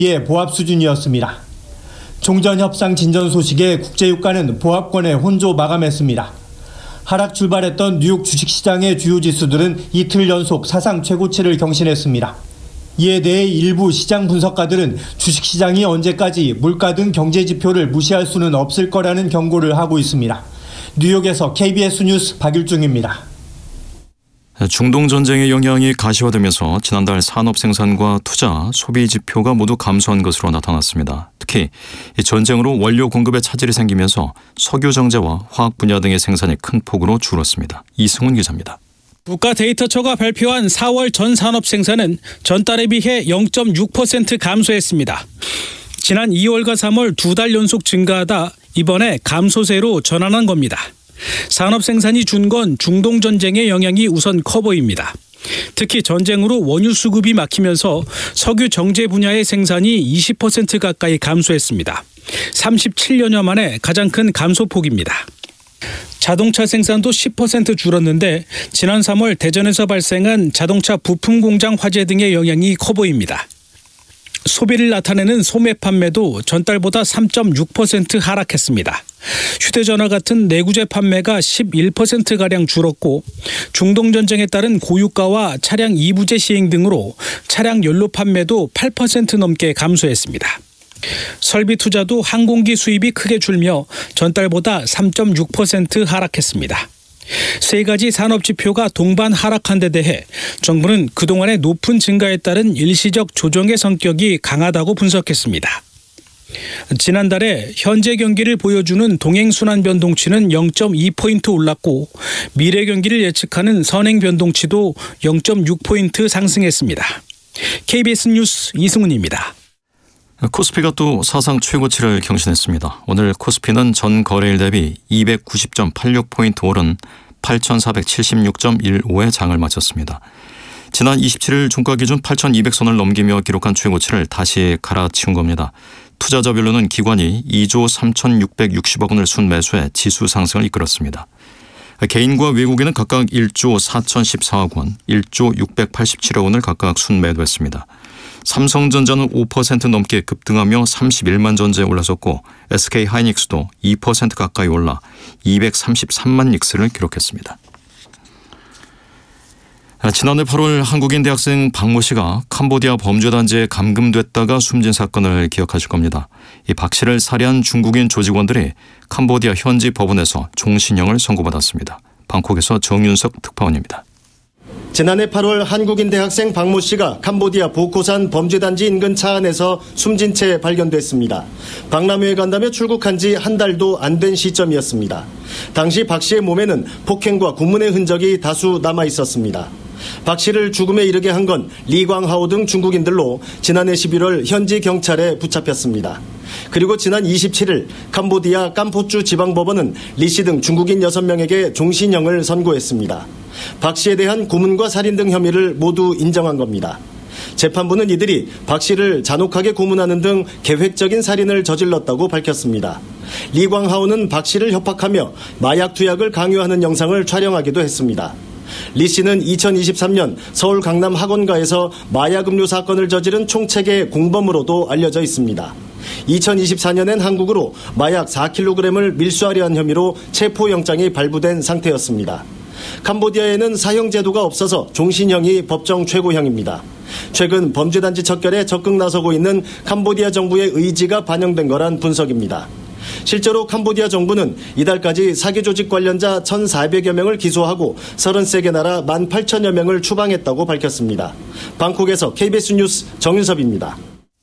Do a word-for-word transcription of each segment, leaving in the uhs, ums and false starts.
의 보합 수준이었습니다. 종전 협상 진전 소식에 국제유가는 보합권의 혼조 마감했습니다. 하락 출발했던 뉴욕 주식시장의 주요 지수들은 이틀 연속 사상 최고치를 경신했습니다. 이에 대해 일부 시장 분석가들은 주식시장이 언제까지 물가 등 경제 지표를 무시할 수는 없을 거라는 경고를 하고 있습니다. 뉴욕에서 케이비에스 뉴스 박일중입니다. 중동 전쟁의 영향이 가시화되면서 지난달 산업 생산과 투자, 소비 지표가 모두 감소한 것으로 나타났습니다. 특히 전쟁으로 원료 공급에 차질이 생기면서 석유 정제와 화학 분야 등의 생산이 큰 폭으로 줄었습니다. 이승훈 기자입니다. 국가데이터처가 발표한 사월 전 산업 생산은 전달에 비해 영 점 육 퍼센트 감소했습니다. 지난 이월과 삼월 두 달 연속 증가하다 이번에 감소세로 전환한 겁니다. 산업 생산이 준 건 중동 전쟁의 영향이 우선 커 보입니다. 특히 전쟁으로 원유 수급이 막히면서 석유 정제 분야의 생산이 이십 퍼센트 가까이 감소했습니다. 삼십칠 년여 만에 가장 큰 감소폭입니다. 자동차 생산도 십 퍼센트 줄었는데 지난 삼월 대전에서 발생한 자동차 부품 공장 화재 등의 영향이 커 보입니다. 소비를 나타내는 소매 판매도 전달보다 삼 점 육 퍼센트 하락했습니다. 휴대전화 같은 내구재 판매가 십일 퍼센트가량 줄었고 중동 전쟁에 따른 고유가와 차량 이부제 시행 등으로 차량 연료 판매도 팔 퍼센트 넘게 감소했습니다. 설비 투자도 항공기 수입이 크게 줄며 전달보다 삼 점 육 퍼센트 하락했습니다. 세 가지 산업 지표가 동반 하락한 데 대해 정부는 그동안의 높은 증가에 따른 일시적 조정의 성격이 강하다고 분석했습니다. 지난달에 현재 경기를 보여주는 동행순환 변동치는 영 점 이 포인트 올랐고 미래 경기를 예측하는 선행 변동치도 영 점 육 포인트 상승했습니다. 케이비에스 뉴스 이승훈입니다. 코스피가 또 사상 최고치를 경신했습니다. 오늘 코스피는 전 거래일 대비 이백구십 점 팔육 포인트 오른 팔천사백칠십육 점 일오에 장을 마쳤습니다. 지난 이십칠일 종가 기준 팔천이백 선을 넘기며 기록한 최고치를 다시 갈아치운 겁니다. 투자자별로는 기관이 이조 삼천육백육십억 원을 순매수해 지수 상승을 이끌었습니다. 개인과 외국인은 각각 일조 사천십사억 원, 일조 육백팔십칠억 원을 각각 순매도했습니다. 삼성전자는 오 퍼센트 넘게 급등하며 삼십일만 전재에 올라섰고 에스케이하이닉스도 이 퍼센트 가까이 올라 이백삼십삼만 닉스를 기록했습니다. 지난해 팔월 한국인 대학생 박모 씨가 캄보디아 범죄단지에 감금됐다가 숨진 사건을 기억하실 겁니다. 이 박 씨를 살해한 중국인 조직원들이 캄보디아 현지 법원에서 종신형을 선고받았습니다. 방콕에서 정윤석 특파원입니다. 지난해 팔월 한국인 대학생 박모 씨가 캄보디아 보코산 범죄단지 인근 차 안에서 숨진 채 발견됐습니다. 박람회에 간다며 출국한 지 한 달도 안 된 시점이었습니다. 당시 박 씨의 몸에는 폭행과 고문의 흔적이 다수 남아 있었습니다. 박 씨를 죽음에 이르게 한 건 리광하오 등 중국인들로 지난해 십일월 현지 경찰에 붙잡혔습니다. 그리고 지난 이십칠일 캄보디아 깜포주 지방법원은 리 씨 등 중국인 여섯 명에게 종신형을 선고했습니다. 박 씨에 대한 고문과 살인 등 혐의를 모두 인정한 겁니다. 재판부는 이들이 박 씨를 잔혹하게 고문하는 등 계획적인 살인을 저질렀다고 밝혔습니다. 리광하오는 박 씨를 협박하며 마약 투약을 강요하는 영상을 촬영하기도 했습니다. 리 씨는 이천이십삼년 서울 강남 학원가에서 마약 음료 사건을 저지른 총책의 공범으로도 알려져 있습니다. 이천이십사년엔 한국으로 마약 사 킬로그램을 밀수하려 한 혐의로 체포영장이 발부된 상태였습니다. 캄보디아에는 사형 제도가 없어서 종신형이 법정 최고형입니다. 최근 범죄단지 척결에 적극 나서고 있는 캄보디아 정부의 의지가 반영된 거란 분석입니다. 실제로 캄보디아 정부는 이달까지 사기 조직 관련자 천사백여 명을 기소하고 서른세 개 나라 만 팔천여 명을 추방했다고 밝혔습니다. 방콕에서 케이비에스 뉴스 정윤섭입니다.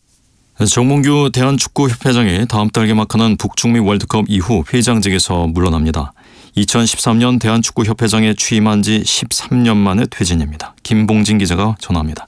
정몽규 대한축구협회장이 다음 달 개막하는 북중미 월드컵 이후 회장직에서 물러납니다. 이천십삼년 대한축구협회장에 취임한 지 십삼 년 만에 퇴진입니다. 김봉진 기자가 전합니다.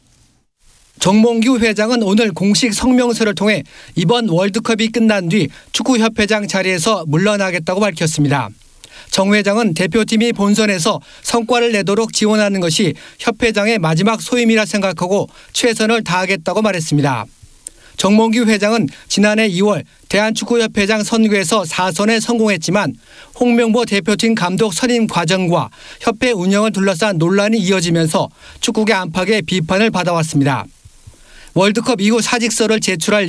정몽규 회장은 오늘 공식 성명서를 통해 이번 월드컵이 끝난 뒤 축구협회장 자리에서 물러나겠다고 밝혔습니다. 정 회장은 대표팀이 본선에서 성과를 내도록 지원하는 것이 협회장의 마지막 소임이라 생각하고 최선을 다하겠다고 말했습니다. 정몽규 회장은 지난해 이월 대한축구협회장 선거에서 사선에 성공했지만 홍명보 대표팀 감독 선임 과정과 협회 운영을 둘러싼 논란이 이어지면서 축구계 안팎의 비판을 받아왔습니다. 월드컵 이후 사직서를 제출할